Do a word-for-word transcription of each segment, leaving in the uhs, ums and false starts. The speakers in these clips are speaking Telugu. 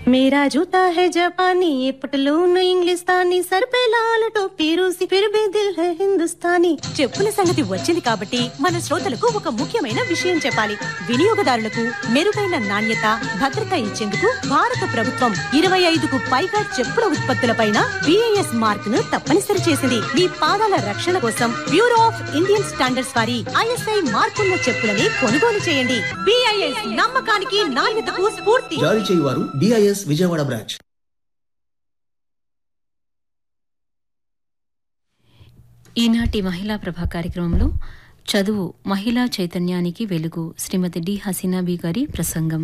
मेरा जूता है जापानी, ये पटलून इंग्लिस्तानी, सर पे लाल टोपी रूसी, फिर भी दिल है हिंदुस्तानी. చెప్పుల సంగతి వచ్చింది కాబట్టి మన శ్రోతలకు ఒక ముఖ్యమైన విషయం చెప్పాలి. వినియోగదారులకు మెరుగైన నాణ్యత, భద్రత ఇచ్చేందుకు భారత ప్రభుత్వం ఇరవై ఐదుకు పైగా చెప్పుల ఉత్పత్తులపైన బిఐఎస్ మార్క్ ను తప్పనిసరి చేసింది. మీ పాదాల రక్షణ కోసం బ్యూరో ఆఫ్ ఇండియన్ స్టాండర్డ్స్ వారి ఐఎస్ఐ మార్కున్న చెప్పులని కొనుగోలు చేయండి. బిఐఎస్ నమ్మకానికి నాణ్యతకు స్ఫూర్తి. జారీ చేయువారు బిఐఎస్ విజయవాడ బ్రాంచ్. ఈనాటి మహిళా ప్రభా కార్యక్రమంలో చదువు మహిళా చైతన్యానికి వెలుగు శ్రీమతి డి హసీనాబీ గారి ప్రసంగం.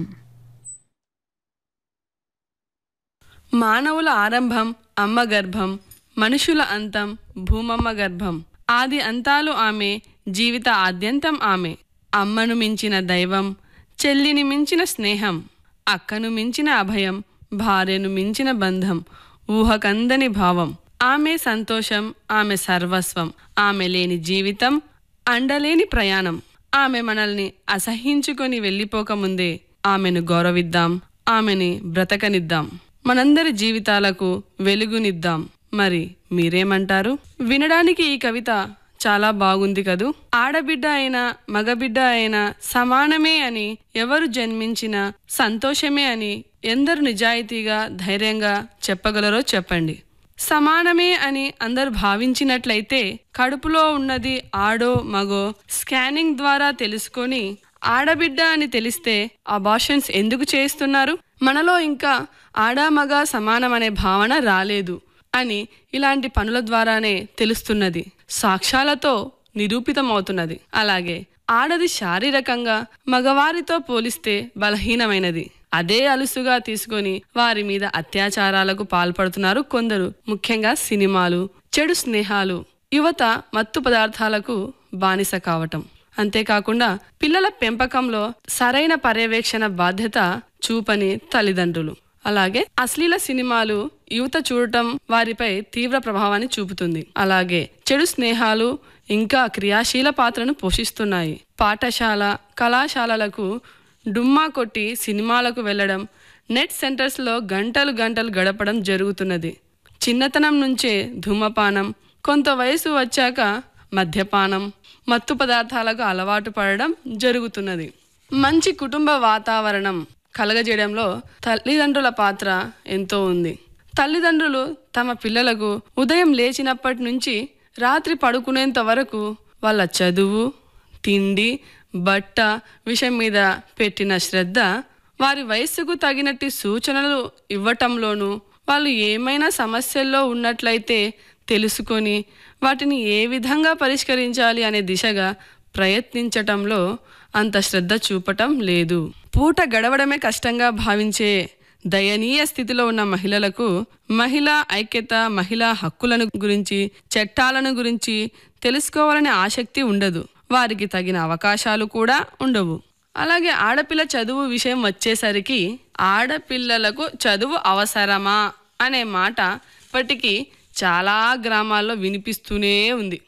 మానవుల ఆరంభం అమ్మ గర్భం, మనుషుల అంతం భూమమ్మ గర్భం. ఆది అంతాలు ఆమె, జీవిత ఆద్యంతం ఆమె. అమ్మను మించిన దైవం, చెల్లిని మించిన స్నేహం, అక్కను మించిన అభయం, భార్యను మించిన బంధం, ఊహకందని భావం. ఆమె సంతోషం, ఆమె సర్వస్వం. ఆమె లేని జీవితం, అండలేని ప్రయాణం. ఆమె మనల్ని అసహించుకొని వెళ్ళిపోకముందే ఆమెను గౌరవిద్దాం, ఆమెని బ్రతకనిద్దాం, మనందరి జీవితాలకు వెలుగునిద్దాం. మరి మీరేమంటారు? వినడానికి ఈ కవిత చాలా బాగుంది కదూ. ఆడబిడ్డ అయినా మగబిడ్డ అయినా సమానమే అని ఎవరు జన్మించినా సంతోషమే అని ఎందరు నిజాయితీగా ధైర్యంగా చెప్పగలరో చెప్పండి. సమానమే అని అందరు భావించినట్లయితే కడుపులో ఉన్నది ఆడో మగో స్కానింగ్ ద్వారా తెలుసుకొని ఆడబిడ్డ అని తెలిస్తే అబార్షన్స్ ఎందుకు చేస్తున్నారు? మనలో ఇంకా ఆడా మగ సమానమనే భావన రాలేదు అని ఇలాంటి పనుల ద్వారానే తెలుస్తున్నది, సాక్ష్యాలతో నిరూపితమవుతున్నది. అలాగే ఆడది శారీరకంగా మగవారితో పోలిస్తే బలహీనమైనది. అదే అలుసుగా తీసుకొని వారి మీద అత్యాచారాలకు పాల్పడుతున్నారు కొందరు. ముఖ్యంగా సినిమాలు, చెడు స్నేహాలు, యువత మత్తు పదార్థాలకు బానిస కావటం. అంతేకాకుండా పిల్లల పెంపకంలో సరైన పర్యవేక్షణ బాధ్యత చూపని తల్లిదండ్రులు. అలాగే అశ్లీల సినిమాలు యువత చూడటం వారిపై తీవ్ర ప్రభావాన్ని చూపుతుంది. అలాగే చెడు స్నేహాలు ఇంకా క్రియాశీల పాత్రను పోషిస్తున్నాయి. పాఠశాల కళాశాలలకు డుమ్మా కొట్టి సినిమాలకు వెళ్ళడం, నెట్ సెంటర్స్లో గంటలు గంటలు గడపడం జరుగుతున్నది. చిన్నతనం నుంచే ధూమపానం, కొంత వయసు వచ్చాక మద్యపానం, మత్తు పదార్థాలకు అలవాటు పడడం జరుగుతున్నది. మంచి కుటుంబ వాతావరణం కలగజేయడంలో తల్లిదండ్రుల పాత్ర ఎంతో ఉంది. తల్లిదండ్రులు తమ పిల్లలకు ఉదయం లేచినప్పటి నుంచి రాత్రి పడుకునేంత వరకు వాళ్ళ చదువు, తిండి, బట్ట విషయం మీద పెట్టిన శ్రద్ధ, వారి వయస్సుకు తగినట్టి సూచనలు ఇవ్వటంలోనూ, వాళ్ళు ఏమైనా సమస్యల్లో ఉన్నట్లయితే తెలుసుకొని వాటిని ఏ విధంగా పరిష్కరించాలి అనే దిశగా ప్రయత్నించటంలో అంత శ్రద్ధ చూపటం లేదు. పూట గడవడమే కష్టంగా భావించే దయనీయ స్థితిలో ఉన్న మహిళలకు మహిళా ఐక్యత, మహిళా హక్కులను గురించి, చట్టాలను గురించి తెలుసుకోవాలనే ఆసక్తి ఉండదు. వారికి తగిన అవకాశాలు కూడా ఉండవు. అలాగే ఆడపిల్ల చదువు విషయం వచ్చేసరికి ఆడపిల్లలకు చదువు అవసరమా అనే మాట ఇప్పటికీ చాలా గ్రామాల్లో వినిపిస్తూనే ఉంది.